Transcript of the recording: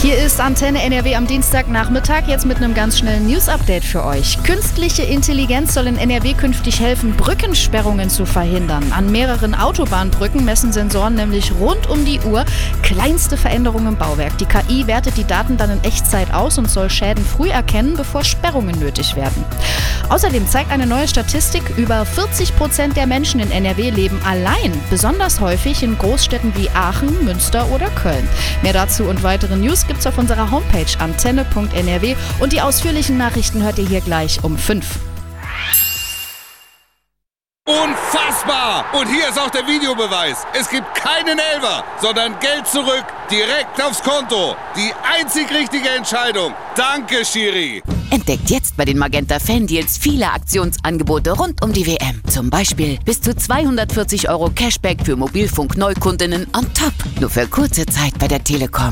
Hier ist Antenne NRW am Dienstagnachmittag, jetzt mit einem ganz schnellen News-Update für euch. Künstliche Intelligenz soll in NRW künftig helfen, Brückensperrungen zu verhindern. An mehreren Autobahnbrücken messen Sensoren nämlich rund um die Uhr kleinste Veränderungen im Bauwerk. Die KI wertet die Daten dann in Echtzeit aus und soll Schäden früh erkennen, bevor Sperrungen nötig werden. Außerdem zeigt eine neue Statistik, über 40% der Menschen in NRW leben allein, besonders häufig in Großstädten wie Aachen, Münster oder Köln. Mehr dazu und weitere News gibt's auf unserer Homepage antenne.nrw und die ausführlichen Nachrichten hört ihr hier gleich um 5. Unfassbar! Und hier ist auch der Videobeweis. Es gibt keinen Elfer, sondern Geld zurück, direkt aufs Konto. Die einzig richtige Entscheidung. Danke, Schiri. Entdeckt jetzt bei den Magenta Fan-Deals viele Aktionsangebote rund um die WM. Zum Beispiel bis zu 240 € Cashback für Mobilfunk-Neukundinnen on top. Nur für kurze Zeit bei der Telekom.